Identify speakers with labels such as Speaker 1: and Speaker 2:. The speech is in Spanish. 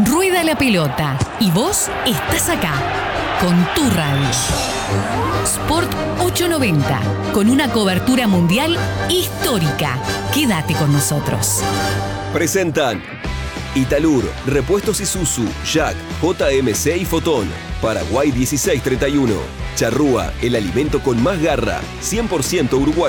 Speaker 1: rueda la pelota y vos estás acá, con tu radio. Sport 890, con una cobertura mundial histórica. Quédate con nosotros.
Speaker 2: Presentan Italur, Repuestos Isuzu, Jack, JMC y Fotón. Paraguay 1631. Charrúa, el alimento con más garra, 100% uruguayo.